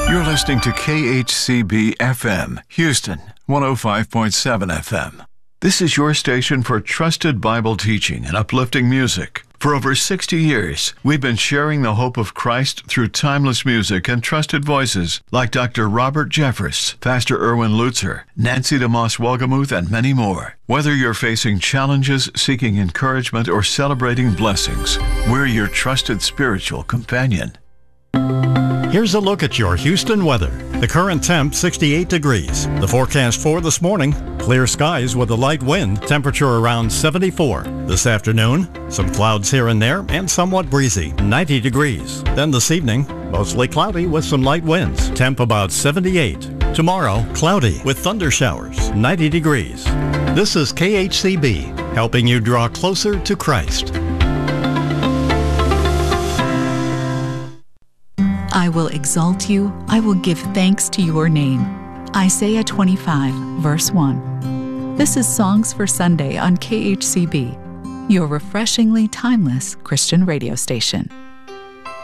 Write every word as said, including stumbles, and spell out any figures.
You're listening to K H C B F M, Houston, one oh five point seven F M. This is your station for trusted Bible teaching and uplifting music. For over sixty years, we've been sharing the hope of Christ through timeless music and trusted voices like Doctor Robert Jeffress, Pastor Erwin Lutzer, Nancy DeMoss Wolgemuth, and many more. Whether you're facing challenges, seeking encouragement, or celebrating blessings, we're your trusted spiritual companion. Here's a look at your Houston weather. The current temp, sixty-eight degrees. The forecast for this morning, clear skies with a light wind, temperature around seventy-four. This afternoon, some clouds here and there and somewhat breezy, ninety degrees. Then this evening, mostly cloudy with some light winds, temp about seventy-eight. Tomorrow, cloudy with thunder showers, ninety degrees. This is K H C B, helping you draw closer to Christ. I will exalt you, I will give thanks to your name. Isaiah twenty-five, verse one. This is Songs for Sunday on K H C B, your refreshingly timeless Christian radio station.